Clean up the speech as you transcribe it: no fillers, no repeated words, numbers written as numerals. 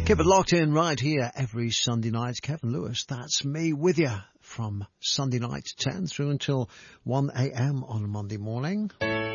Keep it locked in right here every Sunday night. Kevin Lewis, that's me with you from Sunday night 10 through until 1 a.m. on a Monday morning.